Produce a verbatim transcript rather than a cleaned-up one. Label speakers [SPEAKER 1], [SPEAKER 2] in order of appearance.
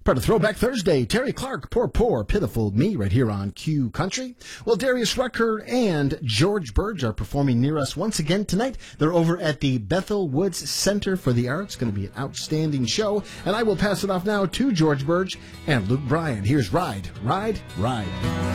[SPEAKER 1] Part of Throwback Thursday, Terry Clark, Poor Poor Pitiful Me, right here on Q Country. Well, Darius Rucker and George Burge are performing near us once again tonight. They're over at the Bethel Woods Center for the Arts. Going to be an outstanding show. And I will pass it off now to George Burge and Luke Bryan. Here's Ride, Ride, Ride.